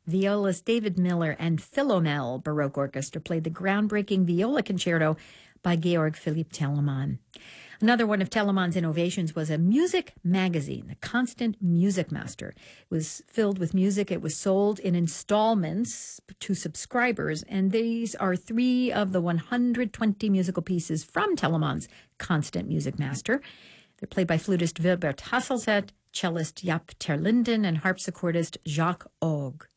violist David Miller and Philomel Baroque Orchestra played the groundbreaking viola concerto by Georg Philipp Telemann. Another one of Telemann's innovations was a music magazine, the Constant Music Master. It was filled with music. It was sold in installments to subscribers, and these are 3 of the 120 musical pieces from Telemann's Constant Music Master. They're played by flutist Wilbert Hasselset, cellist Jaap ter Linden, and harpsichordist Jacques Ogg.